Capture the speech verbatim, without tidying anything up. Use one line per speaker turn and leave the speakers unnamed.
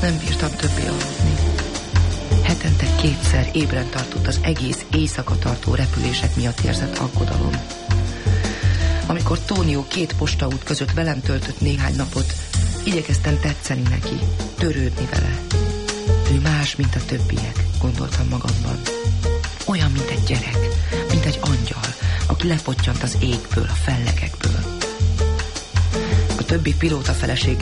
Nem bírtam többé aludni. Hetente kétszer ébren tartott az egész éjszaka tartó repülések miatt érzett aggodalom. Amikor Tónió két postaút között velem töltött néhány napot, igyekeztem tetszeni neki, törődni vele. Ő más, mint a többiek, gondoltam magamban. Olyan, mint egy gyerek, mint egy angyal, aki lepottyant az égből, a fellegekből. A többi pilóta feleség